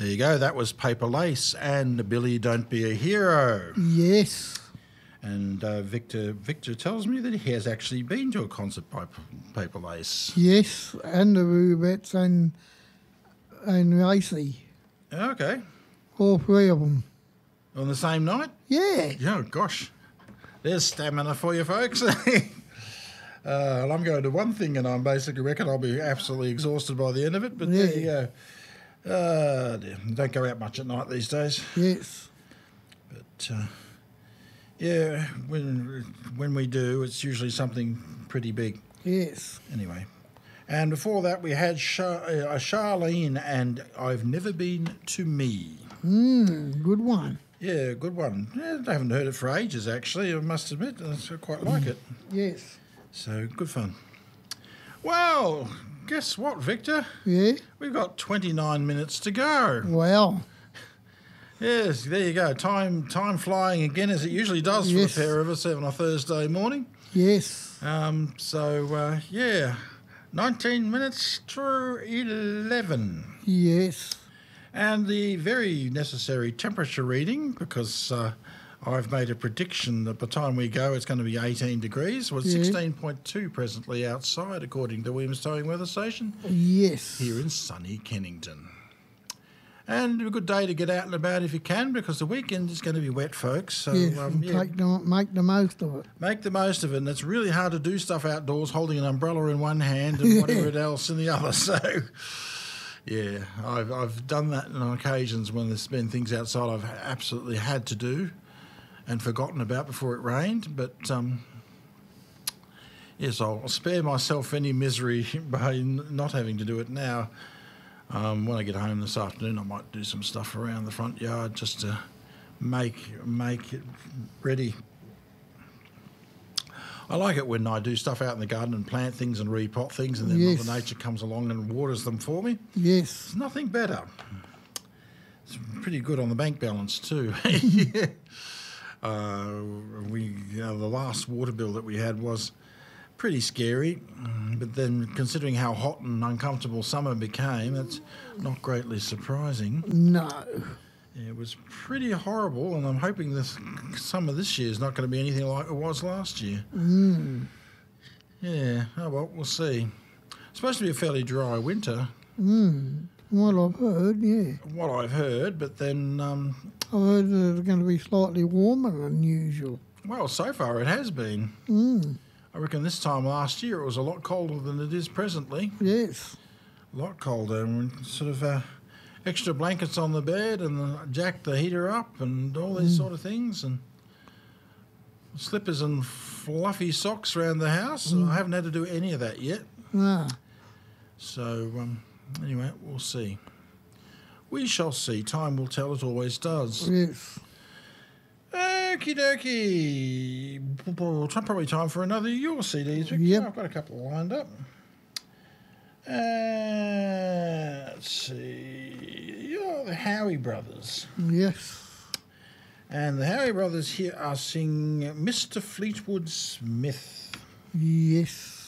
There you go. That was Paper Lace and Billy Don't Be a Hero. Yes. And Victor tells me that he has actually been to a concert by Paper Lace. Yes, and the Rubettes and Lacey. Okay. All three of them. On the same night? Yeah. Oh, gosh. There's stamina for you folks. And I'm going to one thing and I'm basically reckon I'll be absolutely exhausted by the end of it, but there you go. Dear. Don't go out much at night these days. Yes. But, yeah, when we do, it's usually something pretty big. Yes. Anyway. And before that, we had Charlene and I've Never Been to Me. Good one. Yeah, good one. Yeah, I haven't heard it for ages, actually, I must admit. I quite like it. Yes. So, good fun. Well, guess what, Victor? Yeah. We've got 29 minutes to go. Well. Yes, there you go. Time flying again, as it usually does for the pair of us on a Thursday morning. Yes. Yeah, 19 minutes to 11. Yes. And the very necessary temperature reading, because I've made a prediction that by the time we go it's going to be 18 degrees. Well, it's 16.2 presently outside, according to Williams Towing Weather Station. Yes. Here in sunny Kennington. And a good day to get out and about if you can, because the weekend is going to be wet, folks. So, yes, make the most of it. Make the most of it. And it's really hard to do stuff outdoors holding an umbrella in one hand and whatever else in the other. So, yeah, I've done that on occasions when there's been things outside I've absolutely had to do and forgotten about before it rained. But, yes, I'll spare myself any misery by not having to do it now. When I get home this afternoon, I might do some stuff around the front yard just to make it ready. I like it when I do stuff out in the garden and plant things and repot things, and then Mother Nature comes along and waters them for me. Yes. There's nothing better. It's pretty good on the bank balance too. The last water bill that we had was pretty scary, but then considering how hot and uncomfortable summer became, it's not greatly surprising. No. It was pretty horrible, and I'm hoping this summer this year is not going to be anything like it was last year. Yeah, oh well, we'll see. It's supposed to be a fairly dry winter. What I've heard, yeah. What I've heard, but then... I've heard that it's going to be slightly warmer than usual. Well, so far it has been. I reckon this time last year it was a lot colder than it is presently. Yes. A lot colder, and sort of extra blankets on the bed and jack the heater up and all these sort of things, and slippers and fluffy socks around the house. I haven't had to do any of that yet. No. So, anyway, we'll see. We shall see. Time will tell, it always does. Yes. Okie dokie. Probably time for another Your CDs, Victor. Yep. I've got a couple lined up. Let's see. You're the Howie Brothers. Yes. And the Howie Brothers here are singing Mr. Fleetwood Smith. Yes.